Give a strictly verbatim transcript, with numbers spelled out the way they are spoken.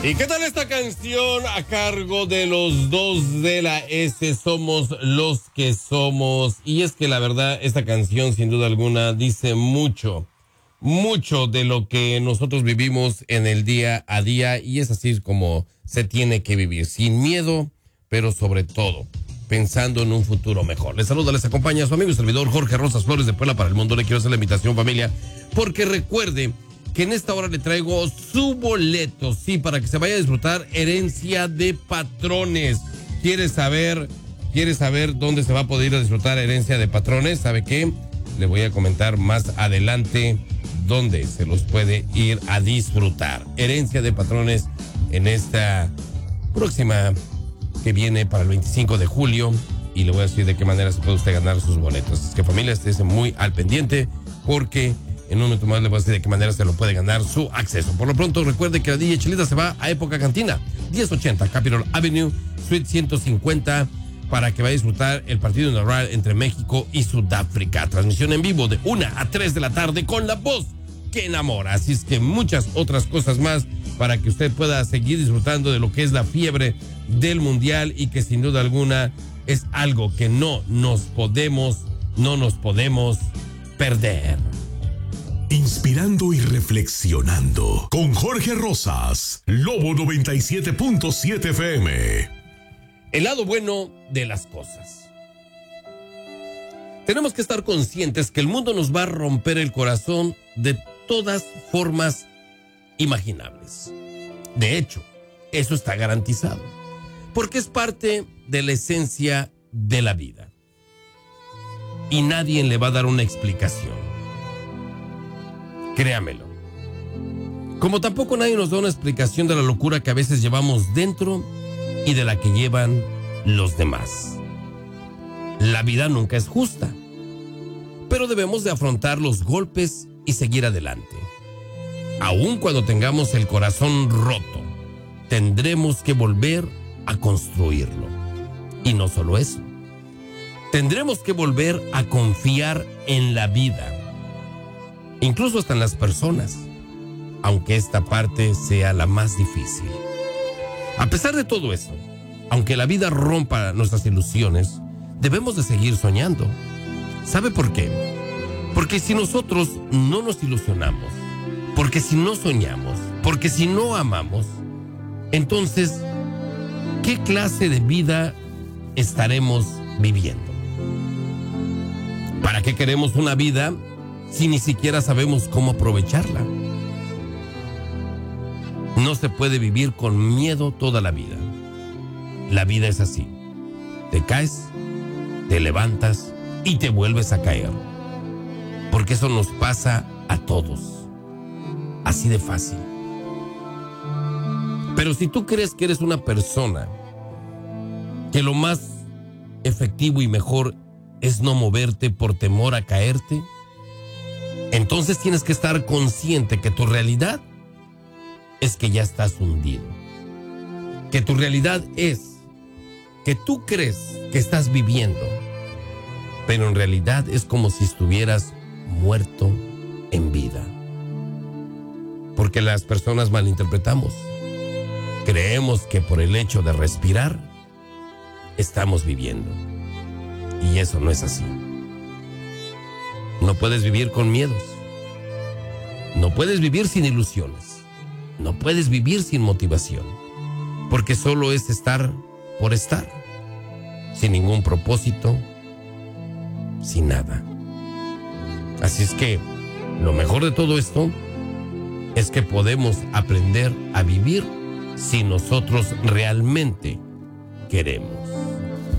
¿Y qué tal esta canción a cargo de los dos de la S? Somos los que somos. Y es que la verdad, esta canción sin duda alguna dice mucho, mucho de lo que nosotros vivimos en el día a día. Y es así como se tiene que vivir, sin miedo, pero sobre todo pensando en un futuro mejor. Les saluda, les acompaña su amigo y servidor Jorge Rosas Flores de Puebla para el Mundo. Le quiero hacer la invitación, familia, porque recuerde que en esta hora le traigo su boleto, sí, para que se vaya a disfrutar Herencia de Patrones. ¿Quiere saber, quiere saber dónde se va a poder ir a disfrutar Herencia de Patrones? ¿Sabe qué? Le voy a comentar más adelante dónde se los puede ir a disfrutar. Herencia de Patrones en esta próxima que viene para el veinticinco de julio, y le voy a decir de qué manera se puede usted ganar sus boletos. Es que, familia, esté muy al pendiente, porque en un momento más le voy a decir de qué manera se lo puede ganar su acceso. Por lo pronto, recuerde que la D J Chelita se va a Época Cantina, diez ochenta Capitol Avenue, Suite ciento cincuenta, para que vaya a disfrutar el partido inaugural entre México y Sudáfrica. Transmisión en vivo de una a tres de la tarde con la voz que enamora. Así es que muchas otras cosas más para que usted pueda seguir disfrutando de lo que es la fiebre del Mundial, y que sin duda alguna es algo que no nos podemos, no nos podemos perder. Inspirando y reflexionando con Jorge Rosas, Lobo noventa y siete punto siete F M. El lado bueno de las cosas. Tenemos que estar conscientes que el mundo nos va a romper el corazón de todas formas imaginables. De hecho, eso está garantizado, porque es parte de la esencia de la vida. Y nadie le va a dar una explicación. Créamelo. Como tampoco nadie nos da una explicación de la locura que a veces llevamos dentro y de la que llevan los demás. La vida nunca es justa, pero debemos de afrontar los golpes y seguir adelante. Aun cuando tengamos el corazón roto, tendremos que volver a construirlo. Y no solo eso, tendremos que volver a confiar en la vida, incluso hasta en las personas, aunque esta parte sea la más difícil. A pesar de todo eso, aunque la vida rompa nuestras ilusiones, debemos de seguir soñando. ¿Sabe por qué? Porque si nosotros no nos ilusionamos, porque si no soñamos, porque si no amamos, entonces, ¿qué clase de vida estaremos viviendo? ¿Para qué queremos una vida si ni siquiera sabemos cómo aprovecharla? No se puede vivir con miedo toda la vida. La vida es así. Te caes, te levantas y te vuelves a caer. Porque eso nos pasa a todos. Así de fácil. Pero si tú crees que eres una persona que lo más efectivo y mejor es no moverte por temor a caerte, entonces tienes que estar consciente que tu realidad es que ya estás hundido. Que tu realidad es que tú crees que estás viviendo, pero en realidad es como si estuvieras muerto en vida. Porque las personas malinterpretamos. Creemos que por el hecho de respirar estamos viviendo. Y eso no es así. No puedes vivir con miedos. No puedes vivir sin ilusiones. No puedes vivir sin motivación. Porque solo es estar por estar. Sin ningún propósito. Sin nada. Así es que lo mejor de todo esto es que podemos aprender a vivir si nosotros realmente queremos.